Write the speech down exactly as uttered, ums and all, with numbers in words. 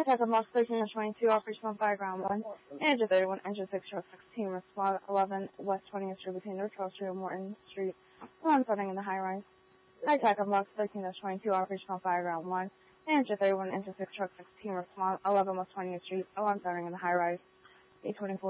Hi, Tackle Box thirteen twenty-two, Operation on Fire, Ground one. Engine thirty-one, Engine six, Truck sixteen, Response eleven, West twentieth Street between North twelfth Street and Morton Street. Alarm sounding in the high rise. Hi, Tackle Box thirteen twenty-two, Operation on Fire, Ground one. Engine thirty-one, Engine six, Truck sixteen, Response eleven, West twentieth Street. Alarm sounding in the high rise. eight twenty-four